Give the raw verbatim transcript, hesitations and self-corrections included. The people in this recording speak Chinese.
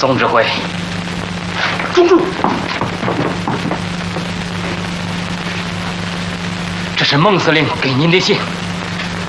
总指挥， 中住！ 这是孟司令给您的信。